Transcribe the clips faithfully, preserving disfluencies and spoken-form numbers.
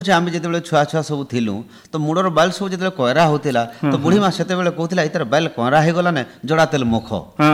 आम जो छुआ छुआ सब थिलु तो मुड़र बाल सब जो कयरा होता तो बुढ़ी माँ से कहूला इतर बाल कयरा हो गलाने जड़ा तेल मुख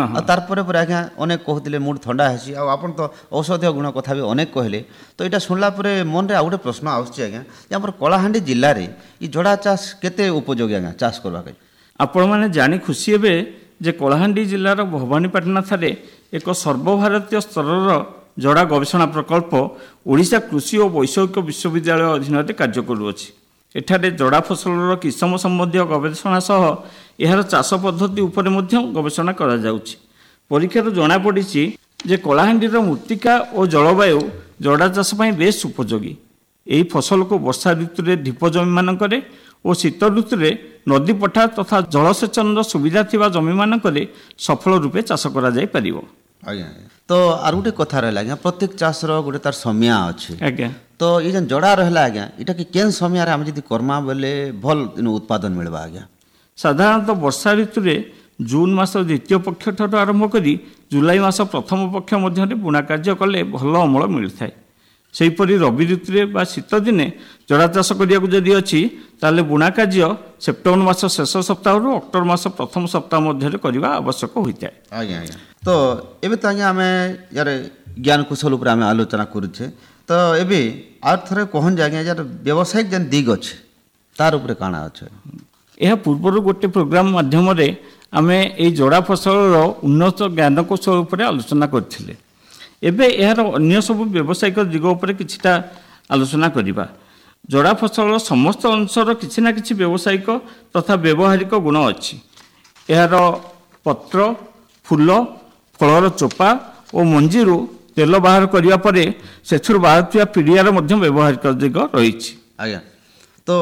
तार आज्ञा अनेक कहते मुड थंडा हेसी आप तो औषधीय गुण कथा भी अनेक कहले तो यहाँ शुणला मन में आउ गोटे प्रश्न आज्ञा आम कलाहांडी जिले में ये जड़ा चाष केते उपयोगी आज्ञा चाष करवाक आपण मैंने जानी खुशी हे जे कलाहांडी जिलार भवानीपाटना ठारे एक सर्वभारतीय स्तर जड़ा गवेषणा प्रकल्प ओडिशा कृषि और वैषयिक विश्वविद्यालय अधीन कार्य करुअछि। एठारे जड़ा फसलर किसम संबंधी गवेषणा सह यार चाष पद्धति उपरे मध्य गवेषणा करा जाउछि। परीक्षार जना पड़ी जे कलाहांडीर मृत्तिका और जलवायु जड़ा चाष पई बेस उपयोगी। एही फसल को वर्षा ऋतु में ढीप जमी मानकरे और शीत ऋतु में नदी पठा तथा जलसेचन सुविधा थिबा जमी मानकरे सफल रूपे चाष करा जाय परिबो। आज्ञा तो आर गोटे कथा रहा आज्ञा प्रत्येक चाषर गोटे तार समय अच्छे आज्ञा तो ये जन जड़ा रहा आज्ञा इटा कि केन समय आम जब करमा बेले भल उत्पादन मिलवा आज्ञा साधारणतः वर्षा ऋतु में जून मास द्वितीय पक्ष ठार आरंभ करी जुलाई मास प्रथम पक्ष मध्य बुणा कार्य कले भल अमल मिलता है। सेहीपरि रवि ऋतु में शीत दिने जड़ा चाष करी अच्छी ताले बुणा कार्य सेप्टेम्बर मास शेष सप्ताह अक्टोबर मास प्रथम सप्ताह मध्य करने आवश्यक होता है। आज्ञा आज्ञा तो एबे तो आज्ञा आम यार ज्ञान कौशल उपर आम आलोचना करुचे तो एबे आर थरे कहन जे आज्ञा यार व्यावसायिक जन दिग अच्छे तार उपरे काना अच्छे यह पूर्वर गोटे प्रोग्राम माध्यम आमे ए जड़ा फसल उन्नत ज्ञान कौशल उपर आलोचना करथिले। एबे यार अन्य सब व्यावसायिक दिग उपर किछिटा आलोचना करिबा। जड़ा फसल समस्त अंशर किछि ना किछि व्यावसायिक तथा व्यवहारिक गुण अछि। यार पत्र फूल फलर चोपा और मंजीरू तेल बाहर करिया परे सेथुर बाहर पीड़ियार मध्य व्यवहारिक दिग रही। आज्ञा तो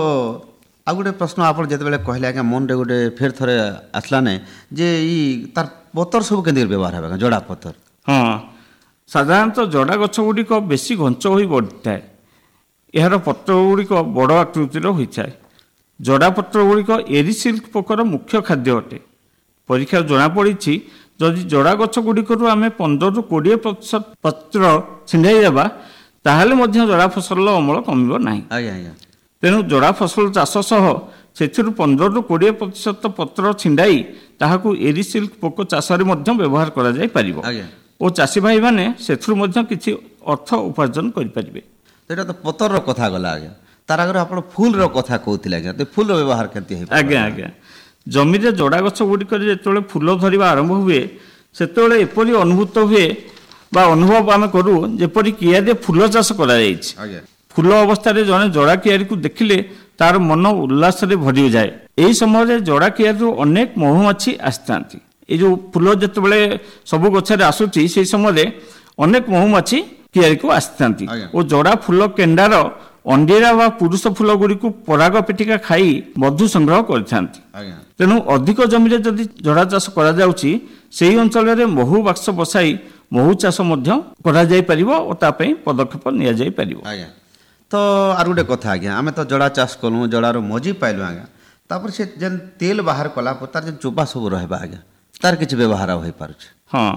आ गोटे प्रश्न आप जिते कहले आज्ञा मन रे गोटे फेर थरे आसला ने जे ई तार पतर सब केंद्र व्यवहार है जड़ा पतर। हाँ साधारणतः जड़ा गछ गुड़िक बेसी घंच हो बढ़ी है। यार पत्र गुड़िक बड़ आकृतिर होता है। जड़ा पत्र गुड़िक एरी सिल्क पोकर मुख्य खाद्य अटे। परीक्षा जना पड़ी जदि जड़ा गछ गुड़िकरू आम पंदर रु कोड़े प्रतिशत पत्र छिंडाई देवा ताहले मध्य जड़ा फसल अमल कमिबो नाही। आज्ञा आज्ञा तेणु जड़ा फसल चाष सह सेथिरु पंदर रु कोड़े प्रतिशत पत्र छिंडाई ताहाकू एरी सिल्क पोक चाषरे मध्य व्यवहार करा जाय परिबो और चाषी भाई माने सेथिरु मध्य किछि अर्थ उपार्जन करि परिबे। एटा तो पतर रो कथा गला आज्ञा तार आगर आपण फूल रो कथा कहथिले आज्ञा तो फूल रो व्यवहार केति हे आज्ञा आज्ञा जमी रे जड़ा गछ गुड़िक जो फूल धरवा आरंभ हुए से एपरी अनुभूत हुए बा अनुभव आम करूँ जेपरी कियारी फूल चाष कर फूल अवस्था जड़े जड़ा कियारी को देखिले तार मन उल्लास भरी जाए। यही समय जड़ा कियारी अनेक महुमाछी आसता ये जो फूल जिते सब गचरे आसूची से समय अनेक महुमाछी कियारी को आसता और जड़ा फूल केंडार अंडीरा व पुरुष फूल गुड़ी पराग पेटिका खाई मधु संग्रह करथांती। तेणु अधिक जमी जदि जड़ा चाष करा जाउची सेही अंचल रे महू बाक्स बसाई महू चाष मध्य करा जाय परिबो और ता पई पदक्षेप निया जाय परिबो। आज्ञा तो आर गोटे कथा आज्ञा आमे तो जड़ा चाष कलु जड़ार मजी पाइलु आज्ञा तापर से जेन तेल बाहर कला पर तार जेन चोपा सब रहबा आज्ञा तार किछ व्यवहार होई पारुछ। हां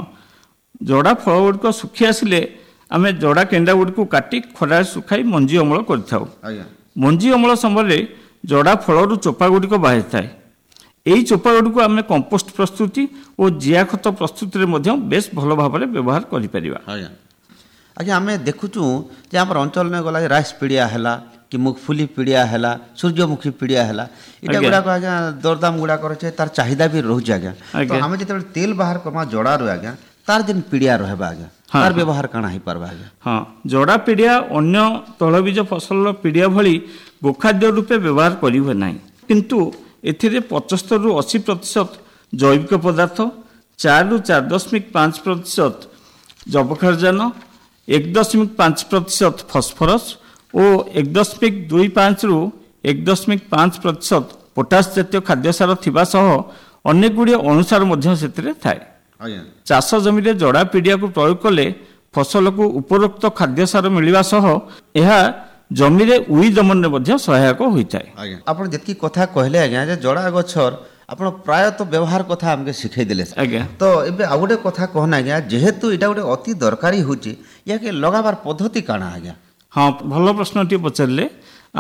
जड़ा फल गुड़िक सुखी आसिले आमे जड़ा केंडा गुड़ी काटी खरा सुखाई मंजी अमल कर मंजी अमल समय जड़ा फलू चोपा गुड़िक बाहरी थाए। यही चोपा गुड़ी आम कंपोस्ट प्रस्तुति और जिया खत प्रस्तुति में बेस भल भाव व्यवहार कर। आज्ञा आम देखुचु जे आम अंचल में गला राइस पीड़िया है कि मुगफुली पीड़िया है सूर्यमुखी पीड़िया है इटा गुड़ाक आज्ञा दरदाम गुड़ाक तार चाहिदा भी रोचे आज्ञा तो आम जो तेल बाहर करमा जड़ा रो आज्ञा तार दिन पीड़िया रहबा आज्ञा तार व्यवहार काना ही पारबा आज्ञा। हाँ जड़ा पीड़िया अन्य तैलबीज फसल पीड़िया भली गोखाद्य रूपे व्यवहार करिवे नाही किंतु एथिरे पचहत्तर रु अस्सी प्रतिशत जैविक पदार्थ चार रु चार दशमिक पाँच प्रतिशत जबखारजान एक दशमिक पाँच प्रतिशत फस्फरस और एक दशमिक दुई पाँच रु एक दशमिक पाँच प्रतिशत पोटास जातीय खाद्य सार थिबा सह अनेक गुड़िए अनुसार मध्य सेतिरे थाए। चाष जमी जड़ा पीड़िया को प्रयोग कले फसल को उपरोक्त खाद्य सार मिलवा सह यह जमी रे उई दमन में मध्य सहायक होता है। आप जी कथा कहले आज्ञा जे जड़ा गछर आप प्राय तो व्यवहार कथा आमके शिखई देले आज्ञा तो एबे आ गोटे कथा कहना आज्ञा जेहेतु इटा गोटे अति दरकारी होची या के लगाबार पद्धति काना आज्ञा। हाँ भल प्रश्न टी पचारे